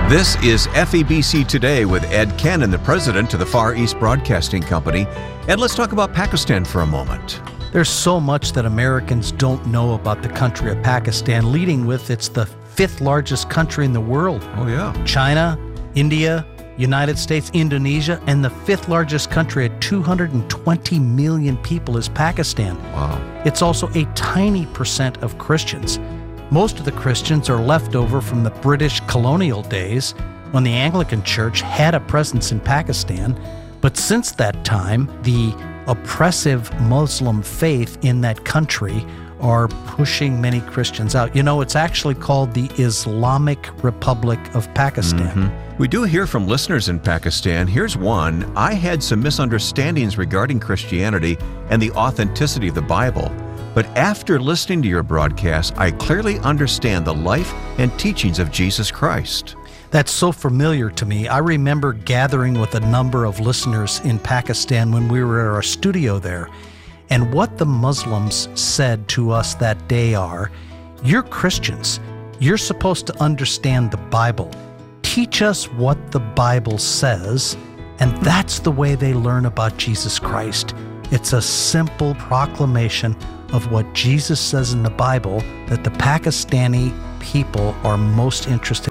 This is FEBC Today with Ed Cannon, the president of the Far East Broadcasting Company. And let's talk about Pakistan for a moment. There's so much that Americans don't know about the country of Pakistan, leading with it's the fifth largest country in the world. Oh, yeah. China, India, United States, Indonesia, and the fifth largest country at 220 million people is Pakistan. Wow. It's also a tiny percent of Christians. Most of the Christians are left over from the British colonial days when the Anglican Church had a presence in Pakistan. But since that time, the oppressive Muslim faith in that country are pushing many Christians out. You know, it's actually called the Islamic Republic of Pakistan. We do hear from listeners in Pakistan. Here's one. I had some misunderstandings regarding Christianity and the authenticity of the Bible. But after listening to your broadcast, I clearly understand the life and teachings of Jesus Christ. That's so familiar to me. I remember gathering with a number of listeners in Pakistan when we were at our studio there. And what the Muslims said to us that day are, you're Christians. You're supposed to understand the Bible. Teach us what the Bible says. And that's the way they learn about Jesus Christ. It's a simple proclamation of what Jesus says in the Bible that the Pakistani people are most interested